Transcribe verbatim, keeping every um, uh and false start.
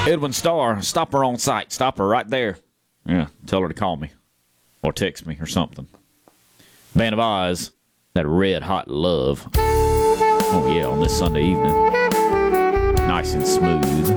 Edwin Starr, stop her on site. Stop her right there. Yeah, tell her to call me or text me or something. Band of Oz, that red hot love. Oh, yeah, on this Sunday evening. Nice and smooth.